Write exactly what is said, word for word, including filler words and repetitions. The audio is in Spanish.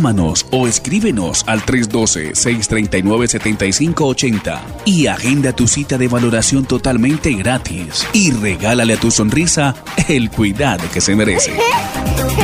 Llámanos o escríbenos al tres uno dos, seis tres nueve, siete cinco ocho cero y agenda tu cita de valoración totalmente gratis. Y regálale a tu sonrisa el cuidado que se merece.